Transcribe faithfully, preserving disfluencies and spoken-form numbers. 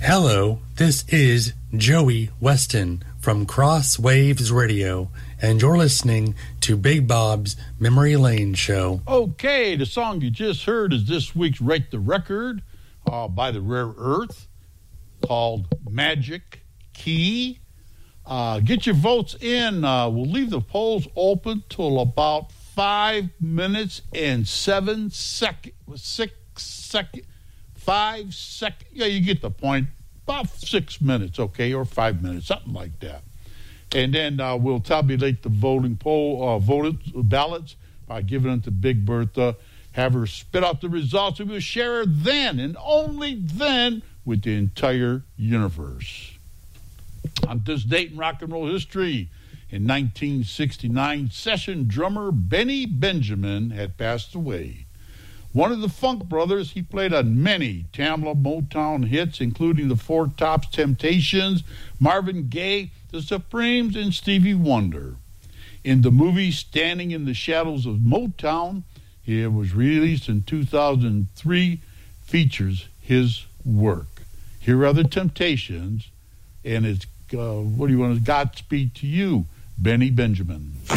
Hello, this is Joey Weston from Cross Waves Radio, and you're listening to Big Bob's Memory Lane Show. Okay, the song you just heard is this week's Rate the Record uh, by the Rare Earth, called Magic Key. Uh, get your votes in. Uh, we'll leave the polls open till about five minutes and seven seconds. Six seconds. Five seconds. Yeah, you get the point. About six minutes, okay, or five minutes, something like that. And then uh, we'll tabulate the voting poll, uh, voted ballots by giving them to Big Bertha. Have her spit out the results, and we'll share her then and only then with the entire universe. On this date in rock and roll history, in nineteen sixty-nine, session drummer Benny Benjamin had passed away. One of the Funk Brothers, he played on many Tamla Motown hits, including the Four Tops Temptations, Marvin Gaye, the Supremes, and Stevie Wonder. In the movie Standing in the Shadows of Motown, it was released in two thousand three, features his work. Here are the Temptations, and it's, uh, what do you want, Godspeed to You, Benny Benjamin.